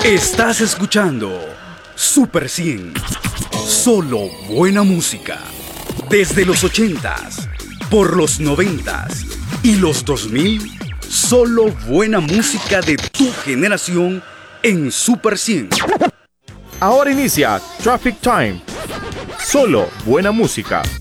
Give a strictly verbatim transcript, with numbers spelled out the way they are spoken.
Estás escuchando Super cien. Solo buena música. Desde los ochentas, por los noventas y los dos mil, solo buena música de tu generación en Super cien. Ahora inicia Traffic Time. Solo buena música.